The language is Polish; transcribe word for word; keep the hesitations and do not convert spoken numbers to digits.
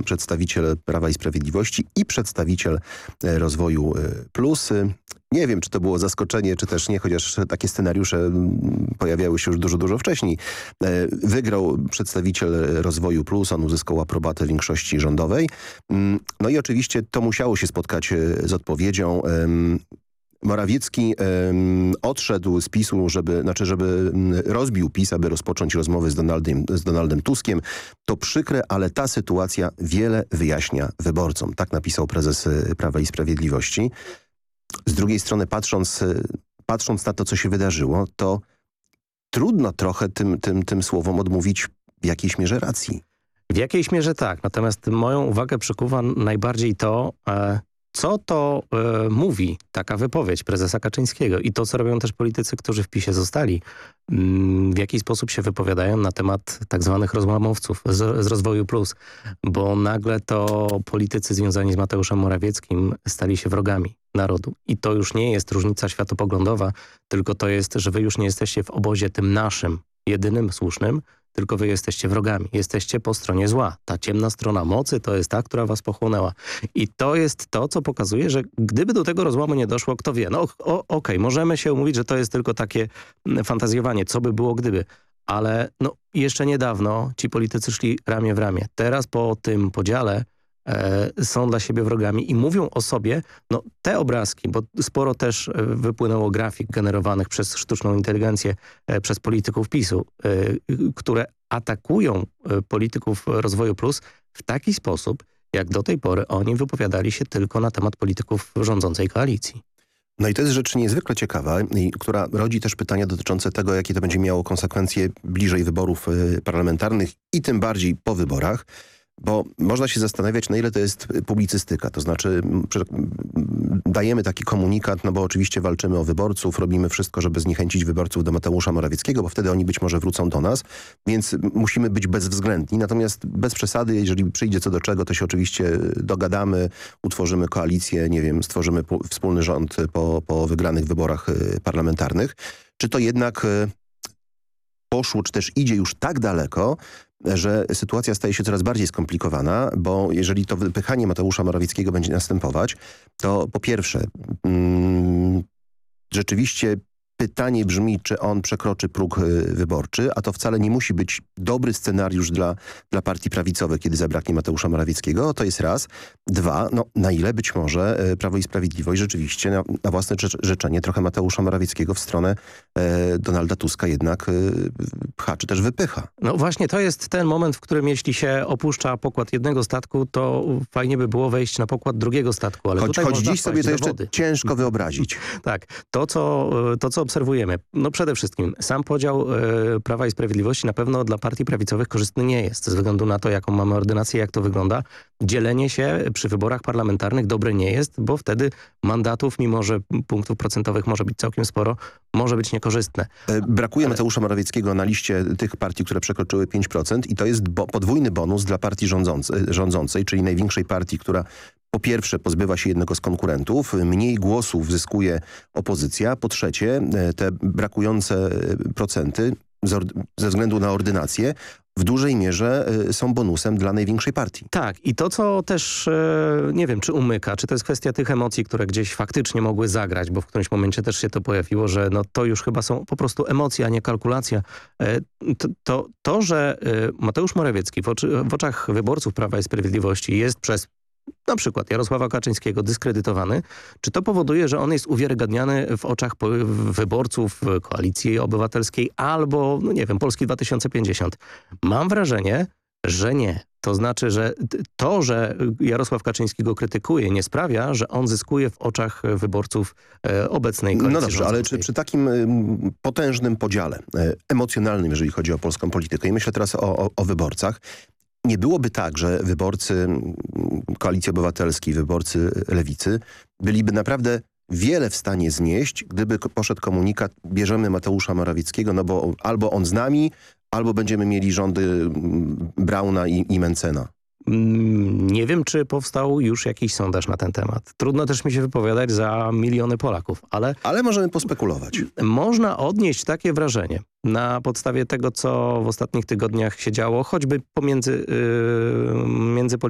przedstawiciel Prawa i Sprawiedliwości i przedstawiciel Rozwoju Plus. Nie wiem, czy to było zaskoczenie, czy też nie, chociaż takie scenariusze pojawiały się już dużo, dużo wcześniej. Wygrał przedstawiciel Rozwoju Plus, on uzyskał aprobatę większości rządowej. No i oczywiście to musiało się spotkać z odpowiedzią. Morawiecki um, odszedł z PiSu, żeby, znaczy, żeby rozbił PiS, aby rozpocząć rozmowy z Donaldem, z Donaldem Tuskiem. To przykre, ale ta sytuacja wiele wyjaśnia wyborcom. Tak napisał prezes Prawa i Sprawiedliwości. Z drugiej strony, patrząc, patrząc na to, co się wydarzyło, to trudno trochę tym, tym, tym słowom odmówić w jakiejś mierze racji. W jakiejś mierze tak. Natomiast moją uwagę przykuwa najbardziej to, e, co to e, mówi taka wypowiedź prezesa Kaczyńskiego i to, co robią też politycy, którzy w PiSie zostali. Mm, w jaki sposób się wypowiadają na temat tak zwanych rozłamowców z, z Rozwoju Plus. Bo nagle to politycy związani z Mateuszem Morawieckim stali się wrogami narodu. I to już nie jest różnica światopoglądowa, tylko to jest, że wy już nie jesteście w obozie tym naszym, jedynym słusznym, tylko wy jesteście wrogami. Jesteście po stronie zła. Ta ciemna strona mocy to jest ta, która was pochłonęła. I to jest to, co pokazuje, że gdyby do tego rozłamu nie doszło, kto wie. No okej, okay, możemy się umówić, że to jest tylko takie fantazjowanie, co by było gdyby. Ale no, jeszcze niedawno ci politycy szli ramię w ramię. Teraz po tym podziale e, są dla siebie wrogami i mówią o sobie, no te obrazki, bo sporo też wypłynęło grafik generowanych przez sztuczną inteligencję, e, przez polityków PiSu, e, które atakują e, polityków Rozwoju Plus w taki sposób, jak do tej pory oni wypowiadali się tylko na temat polityków rządzącej koalicji. No i to jest rzecz niezwykle ciekawa, i która rodzi też pytania dotyczące tego, jakie to będzie miało konsekwencje bliżej wyborów y, parlamentarnych i tym bardziej po wyborach, bo można się zastanawiać, na ile to jest publicystyka. To znaczy dajemy taki komunikat, no bo oczywiście walczymy o wyborców, robimy wszystko, żeby zniechęcić wyborców do Mateusza Morawieckiego, bo wtedy oni być może wrócą do nas, więc musimy być bezwzględni. Natomiast bez przesady, jeżeli przyjdzie co do czego, to się oczywiście dogadamy, utworzymy koalicję, nie wiem, stworzymy wspólny rząd po, po wygranych wyborach parlamentarnych. Czy to jednak poszło, czy też idzie już tak daleko, że sytuacja staje się coraz bardziej skomplikowana, bo jeżeli to wypychanie Mateusza Morawieckiego będzie następować, to po pierwsze mm, rzeczywiście pytanie brzmi, czy on przekroczy próg y, wyborczy, a to wcale nie musi być dobry scenariusz dla, dla partii prawicowych, kiedy zabraknie Mateusza Morawieckiego. To jest raz. Dwa, no na ile być może y, Prawo i Sprawiedliwość rzeczywiście na, na własne życzenie trochę Mateusza Morawieckiego w stronę y, Donalda Tuska jednak y, pcha, czy też wypycha. No właśnie to jest ten moment, w którym jeśli się opuszcza pokład jednego statku, to fajnie by było wejść na pokład drugiego statku. Ale choć tutaj choć można dziś sobie to jeszcze wody. Ciężko wyobrazić. Tak. To co, to, co obserwujemy, no przede wszystkim sam podział e, Prawa i Sprawiedliwości na pewno dla partii prawicowych korzystny nie jest, ze względu na to, jaką mamy ordynację, jak to wygląda. Dzielenie się przy wyborach parlamentarnych dobre nie jest, bo wtedy mandatów, mimo że punktów procentowych może być całkiem sporo, może być niekorzystne. Brakuje Ale... Mateusza Morawieckiego na liście tych partii, które przekroczyły pięć procent i to jest bo podwójny bonus dla partii rządzącej, rządzącej, czyli największej partii, która po pierwsze pozbywa się jednego z konkurentów, mniej głosów zyskuje opozycja. Po trzecie, te brakujące procenty ze względu na ordynację w dużej mierze są bonusem dla największej partii. Tak i to, co też nie wiem, czy umyka, czy to jest kwestia tych emocji, które gdzieś faktycznie mogły zagrać, bo w którymś momencie też się to pojawiło, że no to już chyba są po prostu emocje, a nie kalkulacja. To, to, to że Mateusz Morawiecki w, oczy, w oczach wyborców Prawa i Sprawiedliwości jest przez na przykład Jarosława Kaczyńskiego dyskredytowany, czy to powoduje, że on jest uwiarygadniany w oczach wyborców Koalicji Obywatelskiej albo, no nie wiem, Polski dwa tysiące pięćdziesiąt? Mam wrażenie, że nie. To znaczy, że to, że Jarosław Kaczyński go krytykuje, nie sprawia, że on zyskuje w oczach wyborców e, obecnej koalicji. No dobrze, ale czy przy takim y, potężnym podziale y, emocjonalnym, jeżeli chodzi o polską politykę, i myślę teraz o, o, o wyborcach, nie byłoby tak, że wyborcy Koalicji Obywatelskiej, wyborcy Lewicy byliby naprawdę wiele w stanie znieść, gdyby poszedł komunikat, bierzemy Mateusza Morawieckiego, no bo albo on z nami, albo będziemy mieli rządy Brauna i, i Mencena. Nie wiem, czy powstał już jakiś sondaż na ten temat. Trudno też mi się wypowiadać za miliony Polaków, ale... Ale możemy pospekulować. Można odnieść takie wrażenie na podstawie tego, co w ostatnich tygodniach się działo, choćby pomiędzy yy, między